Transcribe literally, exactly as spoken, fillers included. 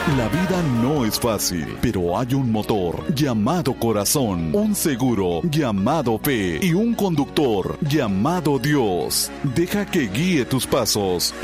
La vida no es fácil, pero hay un motor llamado corazón, un seguro llamado fe y un conductor llamado Dios. Deja que guíe tus pasos